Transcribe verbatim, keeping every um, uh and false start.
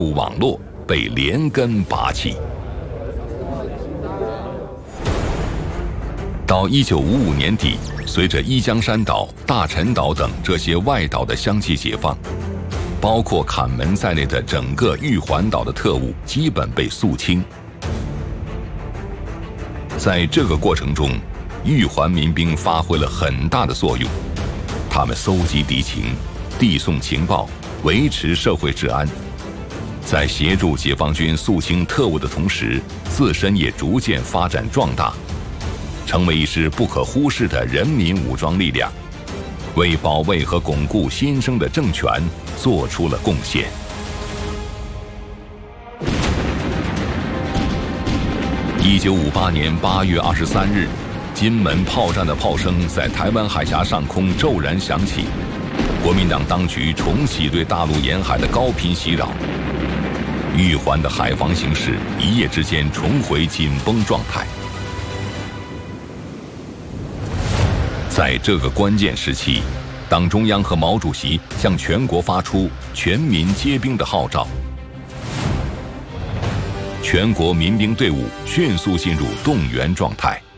网络被连根拔起。到一九五五年底，随着一江山岛、大陈岛等这些外岛的相继解放，包括坎门在内的整个玉环岛的特务基本被肃清。在这个过程中，玉环民兵发挥了很大的作用，他们搜集敌情，递送情报，维持社会治安。在协助解放军肃清特务的同时，自身也逐渐发展壮大，成为一支不可忽视的人民武装力量，为保卫和巩固新生的政权做出了贡献。一九五八年八月二十三日，金门炮战的炮声在台湾海峡上空骤然响起，国民党当局重启对大陆沿海的高频袭扰，玉环的海防形势一夜之间重回紧绷状态。在这个关键时期，党中央和毛主席向全国发出全民皆兵的号召，全国民兵队伍迅速进入动员状态。